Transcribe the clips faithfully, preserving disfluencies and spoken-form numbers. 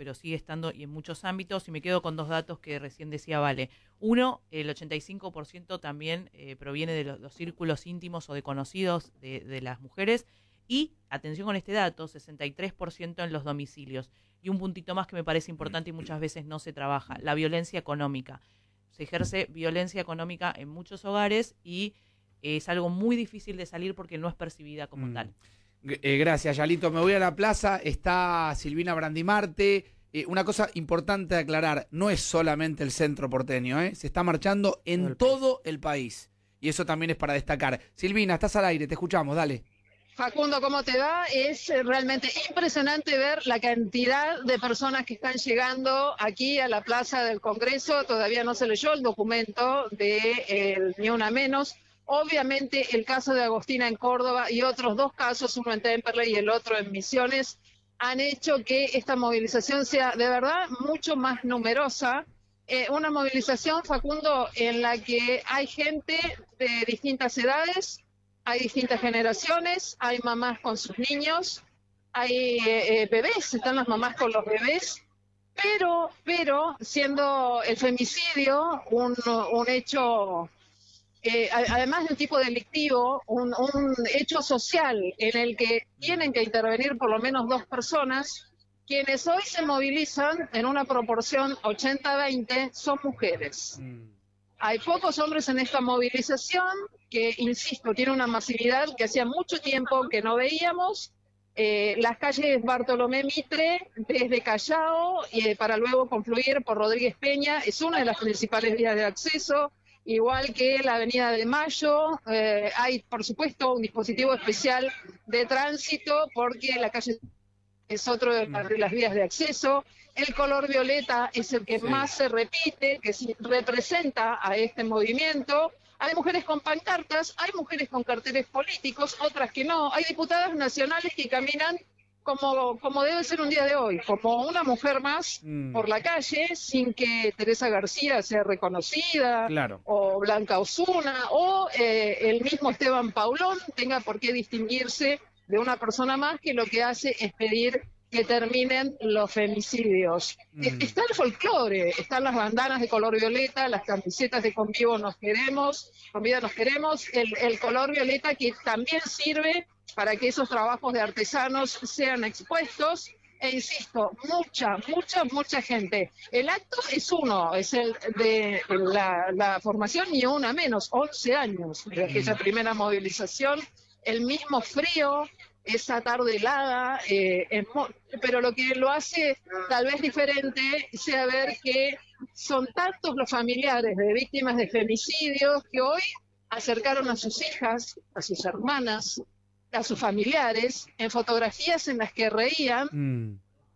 pero sigue estando y en muchos ámbitos. Y me quedo con dos datos que recién decía Vale. Uno, el ochenta y cinco por ciento también eh, proviene de los, los círculos íntimos o de conocidos de, de las mujeres. Y, atención con este dato, sesenta y tres por ciento en los domicilios. Y un puntito más que me parece importante y muchas veces no se trabaja, la violencia económica. Se ejerce violencia económica en muchos hogares y es algo muy difícil de salir porque no es percibida como mm. tal. Eh, gracias, Yalito. Me voy a la plaza, está Silvina Brandimarte. Eh, una cosa importante de aclarar, no es solamente el centro porteño, ¿eh? Se está marchando en todo el, todo el país. Y eso también es para destacar. Silvina, estás al aire, te escuchamos, dale. Facundo, ¿cómo te va? Es realmente impresionante ver la cantidad de personas que están llegando aquí a la Plaza del Congreso. Todavía no se leyó el documento de el Ni Una Menos. Obviamente el caso de Agostina en Córdoba y otros dos casos, uno en Temperley y el otro en Misiones, han hecho que esta movilización sea de verdad mucho más numerosa. Eh, una movilización, Facundo, en la que hay gente de distintas edades, hay distintas generaciones, hay mamás con sus niños, hay eh, bebés, están las mamás con los bebés, pero, pero siendo el femicidio un, un hecho, eh, además de un tipo delictivo, un, un hecho social en el que tienen que intervenir por lo menos dos personas, quienes hoy se movilizan en una proporción ochenta veinte son mujeres. Mm. Hay pocos hombres en esta movilización que, insisto, tiene una masividad que hacía mucho tiempo que no veíamos. Eh, las calles Bartolomé Mitre, desde Callao, y para luego confluir por Rodríguez Peña, es una de las principales vías de acceso, igual que la Avenida de Mayo. Eh, hay, por supuesto, un dispositivo especial de tránsito porque la calle es otro de las vías de acceso. El color violeta es el que sí. más se repite, que sí, representa a este movimiento. Hay mujeres con pancartas, hay mujeres con carteles políticos, otras que no. Hay diputadas nacionales que caminan como, como debe ser un día de hoy, como una mujer más mm. por la calle, sin que Teresa García sea reconocida, claro. o Blanca Osuna, o eh, el mismo Esteban Paulón tenga por qué distinguirse de una persona más que lo que hace es pedir que terminen los femicidios. Mm. Está el folclore, están las bandanas de color violeta, las camisetas de Con Vivo Nos Queremos, Con Vida Nos Queremos, el, el color violeta que también sirve para que esos trabajos de artesanos sean expuestos. E insisto, mucha, mucha, mucha gente. El acto es uno, es el de la, la formación Ni Una Menos, once años de aquella primera movilización, el mismo frío, esa tarde helada, eh, en, pero lo que lo hace tal vez diferente sea ver que son tantos los familiares de víctimas de femicidios que hoy acercaron a sus hijas, a sus hermanas, a sus familiares, en fotografías en las que reían, mm.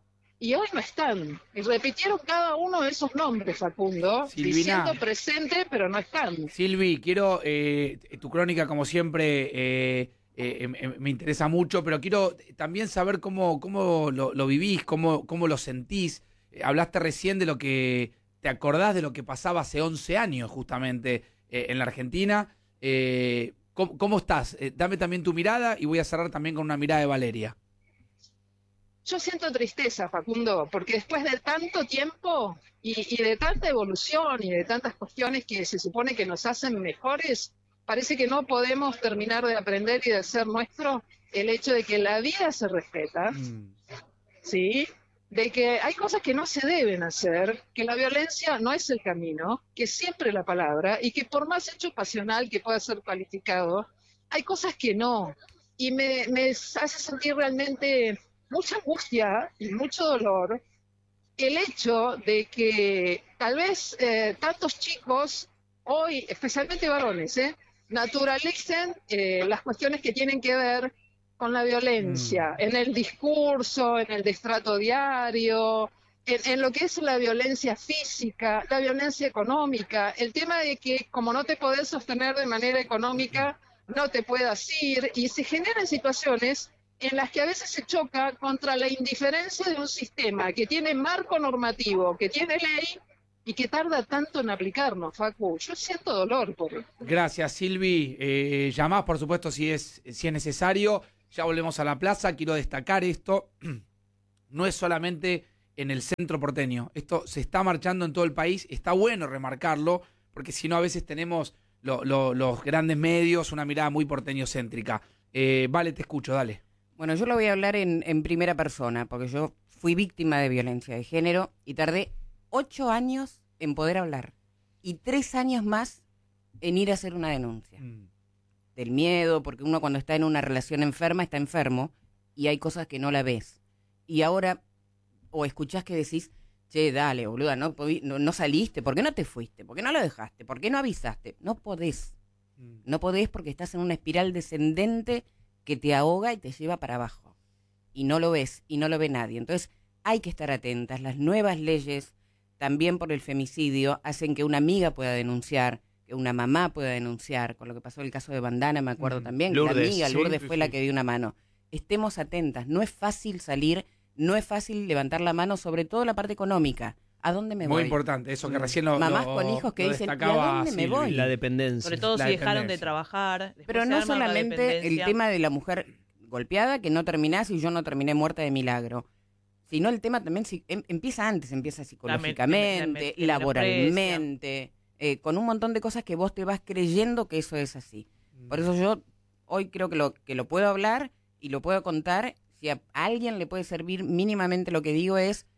y hoy no están. Y repitieron cada uno de esos nombres, Facundo, Silvina, diciendo presente, pero no están. Silvi, quiero, eh, tu crónica, como siempre, eh, eh, me interesa mucho, pero quiero también saber cómo, cómo lo, lo vivís, cómo, cómo lo sentís. Eh, hablaste recién de lo que, te acordás de lo que pasaba hace once años, justamente, eh, en la Argentina. Eh, ¿cómo, ¿Cómo estás? Eh, dame también tu mirada y voy a cerrar también con una mirada de Valeria. Yo siento tristeza, Facundo, porque después de tanto tiempo y, y de tanta evolución y de tantas cuestiones que se supone que nos hacen mejores, parece que no podemos terminar de aprender y de hacer nuestro el hecho de que la vida se respeta, mm. ¿sí? De que hay cosas que no se deben hacer, que la violencia no es el camino, que es siempre la palabra, y que por más hecho pasional que pueda ser calificado, hay cosas que no. Y me, me hace sentir realmente mucha angustia y mucho dolor el hecho de que tal vez eh, tantos chicos hoy, especialmente varones, eh, naturalicen eh, las cuestiones que tienen que ver con la violencia, mm. en el discurso, en el destrato diario, en, en lo que es la violencia física, la violencia económica, el tema de que como no te podés sostener de manera económica, no te puedas ir, y se generan situaciones en las que a veces se choca contra la indiferencia de un sistema que tiene marco normativo, que tiene ley y que tarda tanto en aplicarnos, Facu. Yo siento dolor por eso. Gracias, Silvi. Eh, llamás, por supuesto, si es, si es necesario. Ya volvemos a la plaza. Quiero destacar esto. No es solamente en el centro porteño. Esto se está marchando en todo el país, está bueno remarcarlo, porque si no a veces tenemos lo, lo, los grandes medios una mirada muy porteñocéntrica. Eh, vale, te escucho, dale. Bueno, yo lo voy a hablar en, en primera persona, porque yo fui víctima de violencia de género y tardé ocho años en poder hablar y tres años más en ir a hacer una denuncia. Mm. Del miedo, porque uno cuando está en una relación enferma está enfermo y hay cosas que no la ves. Y ahora, o escuchás que decís, che, dale, boluda, no, no, no saliste, ¿por qué no te fuiste? ¿Por qué no lo dejaste? ¿Por qué no avisaste? No podés. Mm. No podés porque estás en una espiral descendente que te ahoga y te lleva para abajo. Y no lo ves, y no lo ve nadie. Entonces, hay que estar atentas. Las nuevas leyes, también por el femicidio, hacen que una amiga pueda denunciar, que una mamá pueda denunciar, con lo que pasó en el caso de Bandana, me acuerdo mm. también, Lourdes, que la amiga, Lourdes, sí, fue sí. la que dio una mano. Estemos atentas, no es fácil salir, no es fácil levantar la mano, sobre todo la parte económica. ¿A dónde me voy? Muy importante, eso que recién lo Mamás lo, con hijos que dicen, ¿y a dónde me voy? La dependencia. Sobre todo la si dejaron de trabajar. Pero no solamente el tema de la mujer golpeada, que no terminás y yo no terminé muerta de milagro, sino el tema también si, em, empieza antes, empieza psicológicamente, la, la, la, laboralmente, eh, con un montón de cosas que vos te vas creyendo que eso es así. Mm. Por eso yo hoy creo que lo, que lo puedo hablar y lo puedo contar. Si a alguien le puede servir mínimamente lo que digo es,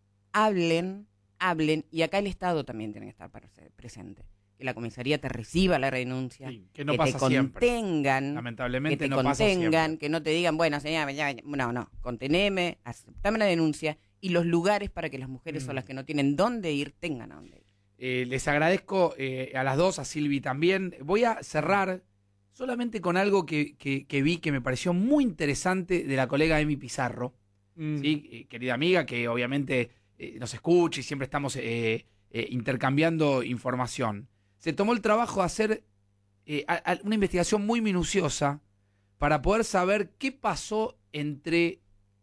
hablen, hablen, y acá el Estado también tiene que estar presente. Que la comisaría te reciba la renuncia, sí, que, no que pasa te contengan, siempre. Lamentablemente que te no contengan, pasa siempre. Que no te digan, bueno, señora, ya, ya, no, no, conteneme, aceptame la denuncia y los lugares para que las mujeres mm. o las que no tienen dónde ir, tengan a dónde ir. Eh, les agradezco eh, a las dos, a Silvi también. Voy a cerrar solamente con algo que, que, que vi que me pareció muy interesante de la colega Emi Pizarro, mm. ¿sí? eh, querida amiga, que obviamente eh, nos escucha y siempre estamos eh, eh, intercambiando información. Se tomó el trabajo de hacer eh, a, a una investigación muy minuciosa para poder saber qué pasó entre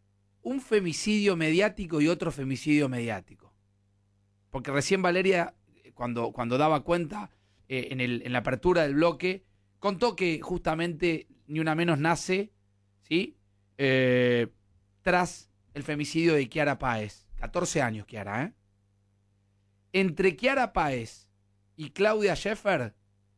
un femicidio mediático y otro femicidio mediático. Porque recién Valeria, cuando, cuando daba cuenta eh, en, el, en la apertura del bloque, contó que justamente Ni Una Menos nace, ¿sí? Eh, tras el femicidio de Kiara Páez. catorce años, Kiara, ¿eh? Entre Kiara Páez y Claudia Schiffer,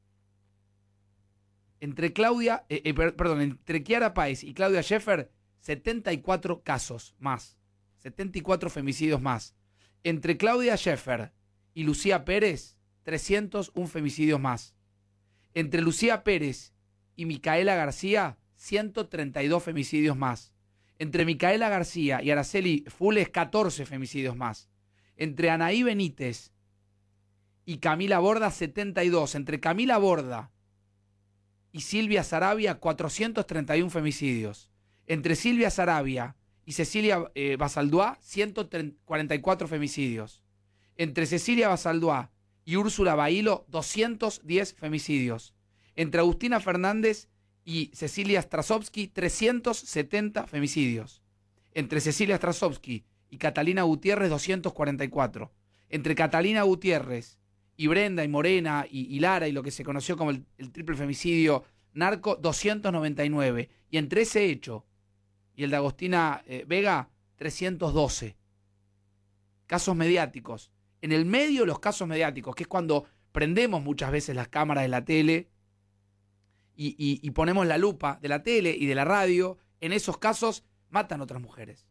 entre Claudia, eh, eh, perdón, entre Kiara Páez y Claudia Schiffer, setenta y cuatro casos más, setenta y cuatro femicidios más. Entre Claudia Schiffer y Lucía Pérez, trescientos uno femicidios más. Entre Lucía Pérez y Micaela García, ciento treinta y dos femicidios más. Entre Micaela García y Araceli Fules, catorce femicidios más. Entre Anaí Benítez y Camila Borda, setenta y dos. Entre Camila Borda y Silvia Sarabia, cuatrocientos treinta y uno femicidios. Entre Silvia Sarabia y Cecilia eh, Basaldúa, ciento cuarenta y cuatro femicidios. Entre Cecilia Basaldúa y Úrsula Bailo, doscientos diez femicidios. Entre Agustina Fernández y Cecilia Strasovsky, trescientos setenta femicidios. Entre Cecilia Strasovsky y Catalina Gutiérrez, doscientos cuarenta y cuatro. Entre Catalina Gutiérrez y Brenda y Morena y, y Lara y lo que se conoció como el, el triple femicidio narco, doscientos noventa y nueve. Y entre ese hecho y el de Agustina eh, Vega, trescientos doce. Casos mediáticos. En el medio los casos mediáticos, que es cuando prendemos muchas veces las cámaras de la tele y, y, y ponemos la lupa de la tele y de la radio, en esos casos matan otras mujeres.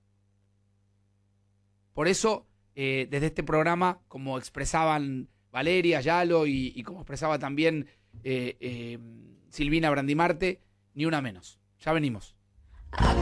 Por eso, eh, desde este programa, como expresaban Valeria, Yalo y, y como expresaba también eh, eh, Silvina Brandimarte, ni una menos. Ya venimos.